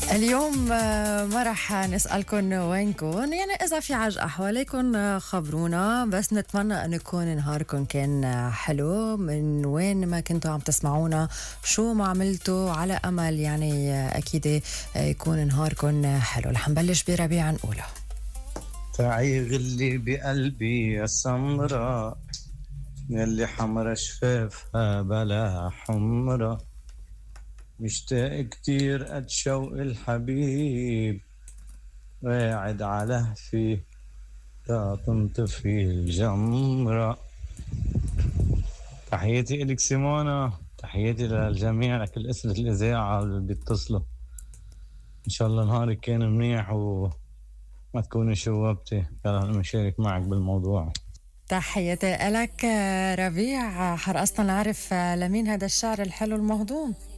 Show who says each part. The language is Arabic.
Speaker 1: اليوم ما رح نسألكم وينكم، يعني إذا في عج أحوالكم خبرونا، بس نتمنى أن يكون نهاركم كان حلو من وين ما كنتوا عم تسمعونا، شو ما عملتوا، على أمل يعني أكيد يكون نهاركم حلو. رح نبلش بربيع نقوله.
Speaker 2: تعي غلي بقلبي يا سمرة، يلي حمرا شفافها بلا حمرة، مشتاق كتير قد شوق الحبيب، قاعد على هفي تا تنطفي الجمرة. تحياتي إلك سيمونة، تحياتي للجميع، لكل أسرة الإذاعة اللي بيتصلوا. إن شاء الله نهارك كان منيح وما تكوني شوبتي، كان مشارك معك بالموضوع.
Speaker 1: تحياتي لك ربيع. حرقصنا نعرف لمين هذا الشعر الحلو المهضوم.